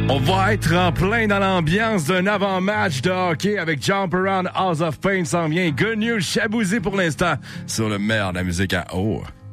On va être en plein dans l'ambiance d'un avant-match de hockey avec Jump Around House of Pain s'en vient. Good News Chabouzy pour l'instant sur le meilleur de la musique à eau.